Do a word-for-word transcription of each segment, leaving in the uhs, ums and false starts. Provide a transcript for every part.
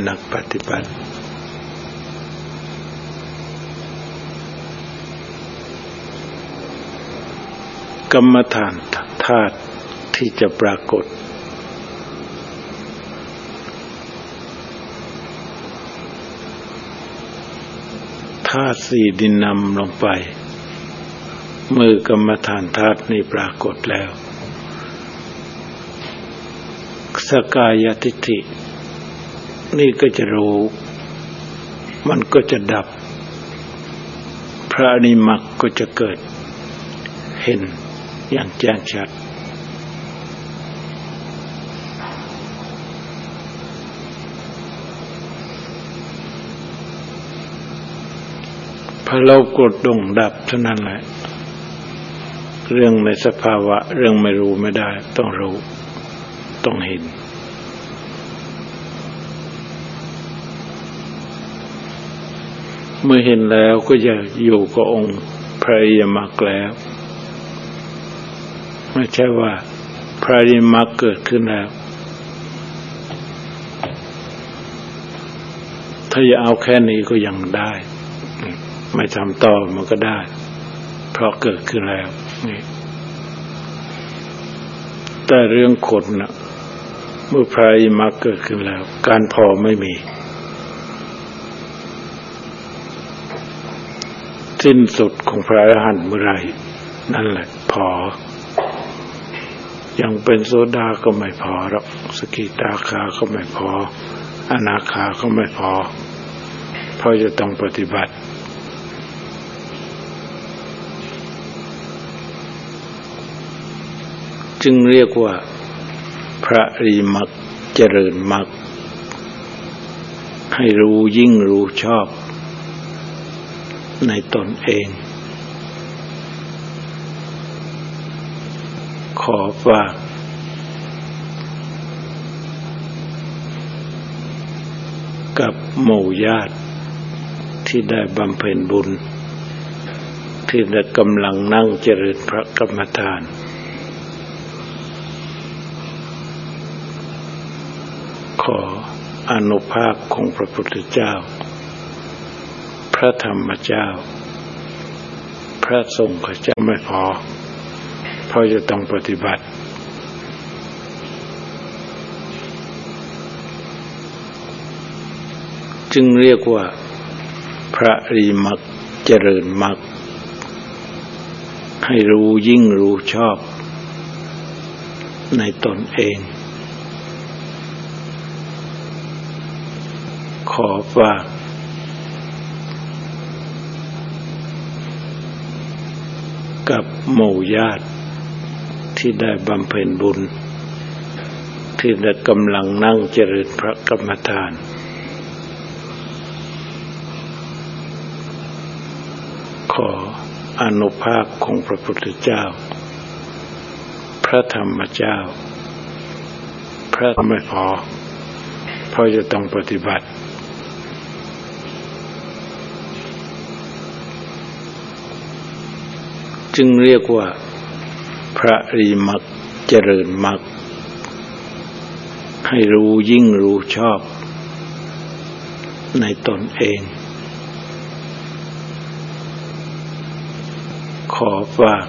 นักปฏิบัติกรรมฐานธาตุที่จะปรากฏธาตุสี่ดินนำลงไปเมื่อกรรมฐานธาตุนี้ปรากฏแล้วสกายทิฏฐินี่ก็จะรู้มันก็จะดับพระอริยมรรคก็จะเกิดเห็นอย่างแจ้งชัดพอเรากดดงดับเท่านั้นแหละเรื่องในสภาวะเรื่องไม่รู้ไม่ได้ต้องรู้ต้องเห็นเมื่อเห็นแล้วก็จะอยู่กับองค์พระอริยมรรคแล้วไม่ใช่ว่าพระอริยมรรคเกิดขึ้นแล้วถ้าจะเอาแค่นี้ก็ยังได้ไม่ทำต่อมันก็ได้เพราะเกิดขึ้นแล้วนี่แต่เรื่องคนนะเมื่อพระอริยมรรคเกิดขึ้นแล้วการพอไม่มีสิ้นสุดของพระอรหันต์เมื่อไรนั่นแหละพอยังเป็นโสดาก็ไม่พอหรอกสกิทาคาก็ไม่พออนาคาก็ไม่พอเพราะจะต้องปฏิบัติจึงเรียกว่าพระอริยมรรคเจริญมรรคให้รู้ยิ่งรู้ชอบในตนเองขอฝากกับหมู่ญาติที่ได้บำเพ็ญบุญที่ได้กำลังนั่งเจริญพระกรรมฐานขออานุภาพของพระพุทธเจ้าพระธรรมเจ้าพระสงฆ์เจ้าไม่พอเพราะจะต้องปฏิบัติจึงเรียกว่าพระอริยมรรคเจริญมรรคให้รู้ยิ่งรู้ชอบในตนเองขอฝากกับหมู่ญาติที่ได้บำเพ็ญบุญที่ได้กำลังนั่งเจริญพระกรรมฐานขออานุภาพของพระพุทธเจ้าพระธรรมเจ้าพระไม่พอเพราะจะต้องปฏิบัติจึงเรียกว่าพระอริยมรรคเจริญมรรคให้รู้ยิ่งรู้ชอบในตนเองขอฝาก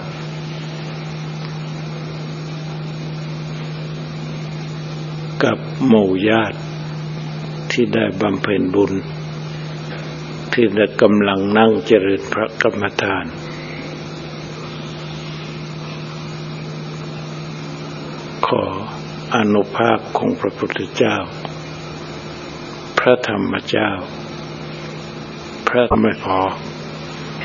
กับหมู่ญาติที่ได้บำเพ็ญบุญที่ได้กำลังนั่งเจริญพระกรรมฐานขออานุภาพของพระพุทธเจ้าพระธรรมเจ้าพระไม่พอ